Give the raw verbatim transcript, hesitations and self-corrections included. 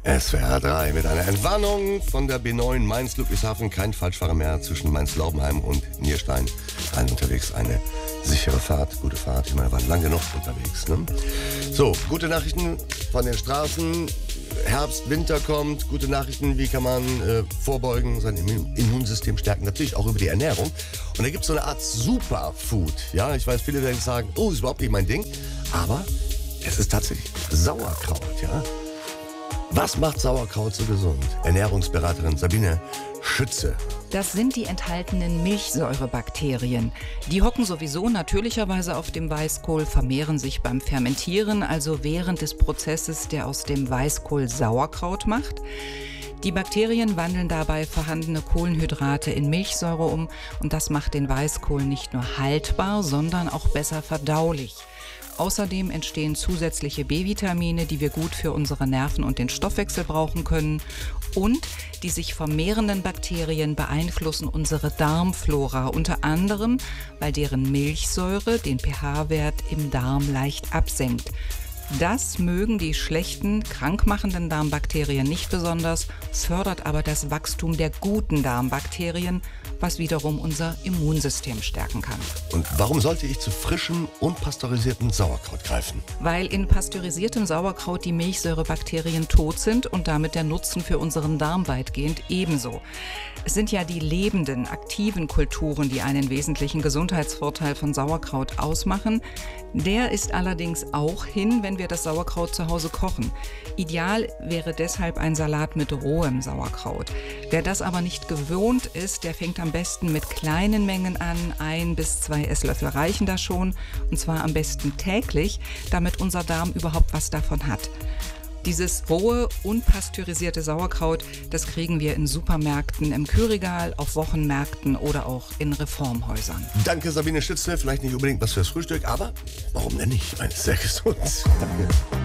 S W R drei mit einer Entwarnung von der B neun Mainz-Ludwigshafen. Kein Falschfahrer mehr zwischen Mainz-Laubenheim und Nierstein. Allen unterwegs eine sichere Fahrt, gute Fahrt. Ich meine, wir waren lange genug unterwegs. Ne? So, gute Nachrichten von den Straßen. Herbst, Winter kommt. Gute Nachrichten, wie kann man äh, vorbeugen, sein Immunsystem stärken. Natürlich auch über die Ernährung. Und da gibt es so eine Art Superfood. Ja, ich weiß, viele werden sagen, oh, ist überhaupt nicht mein Ding. Aber es ist tatsächlich Sauerkraut, ja. Was macht Sauerkraut so gesund? Ernährungsberaterin Sabine Schütze. Das sind die enthaltenen Milchsäurebakterien. Die hocken sowieso natürlicherweise auf dem Weißkohl, vermehren sich beim Fermentieren, also während des Prozesses, der aus dem Weißkohl Sauerkraut macht. Die Bakterien wandeln dabei vorhandene Kohlenhydrate in Milchsäure um und das macht den Weißkohl nicht nur haltbar, sondern auch besser verdaulich. Außerdem entstehen zusätzliche B-Vitamine, die wir gut für unsere Nerven und den Stoffwechsel brauchen können. Und die sich vermehrenden Bakterien beeinflussen unsere Darmflora, unter anderem, weil deren Milchsäure den pH-Wert im Darm leicht absenkt. Das mögen die schlechten, krankmachenden Darmbakterien nicht besonders, fördert aber das Wachstum der guten Darmbakterien, was wiederum unser Immunsystem stärken kann. Und warum sollte ich zu frischem, unpasteurisiertem Sauerkraut greifen? Weil in pasteurisiertem Sauerkraut die Milchsäurebakterien tot sind und damit der Nutzen für unseren Darm weitgehend ebenso. Es sind ja die lebenden, aktiven Kulturen, die einen wesentlichen Gesundheitsvorteil von Sauerkraut ausmachen. Der ist allerdings auch hin, wenn wir das Sauerkraut zu Hause kochen. Ideal wäre deshalb ein Salat mit rohem Sauerkraut. Wer das aber nicht gewohnt ist, der fängt am besten mit kleinen Mengen an. Ein bis zwei Esslöffel reichen da schon. Und zwar am besten täglich, damit unser Darm überhaupt was davon hat. Dieses rohe, unpasteurisierte Sauerkraut, das kriegen wir in Supermärkten, im Kühlregal, auf Wochenmärkten oder auch in Reformhäusern. Danke, Sabine Schütze. Vielleicht nicht unbedingt was fürs Frühstück, aber warum denn nicht? Ich meine, sehr gesund. Danke.